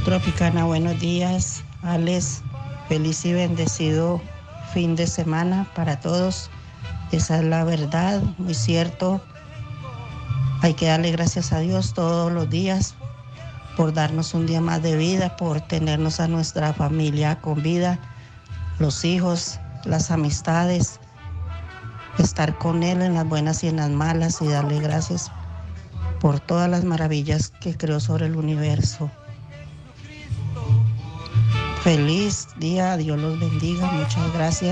Tropicana, buenos días. Alex, feliz y bendecido fin de semana para todos. Esa es la verdad, muy cierto. Hay que darle gracias a Dios todos los días por darnos un día más de vida, por tenernos a nuestra familia con vida, los hijos, las amistades, estar con Él en las buenas y en las malas y darle gracias por todas las maravillas que creó sobre el universo. Feliz día, Dios los bendiga, muchas gracias.